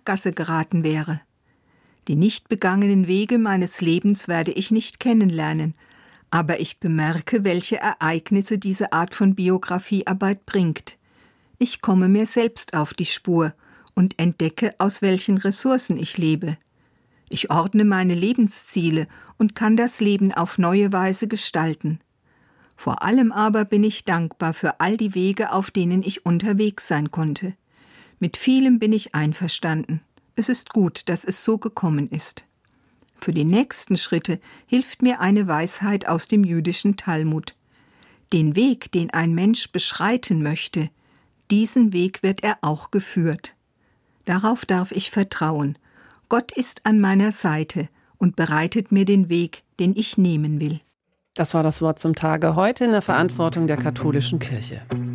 Sackgasse geraten wäre. Die nicht begangenen Wege meines Lebens werde ich nicht kennenlernen, aber ich bemerke, welche Ereignisse diese Art von Biografiearbeit bringt. Ich komme mir selbst auf die Spur und entdecke, aus welchen Ressourcen ich lebe. Ich ordne meine Lebensziele und kann das Leben auf neue Weise gestalten. Vor allem aber bin ich dankbar für all die Wege, auf denen ich unterwegs sein konnte. Mit vielem bin ich einverstanden. Es ist gut, dass es so gekommen ist. Für die nächsten Schritte hilft mir eine Weisheit aus dem jüdischen Talmud. Den Weg, den ein Mensch beschreiten möchte, diesen Weg wird er auch geführt. Darauf darf ich vertrauen. Gott ist an meiner Seite und bereitet mir den Weg, den ich nehmen will. Das war das Wort zum Tage heute in der Verantwortung der katholischen Kirche.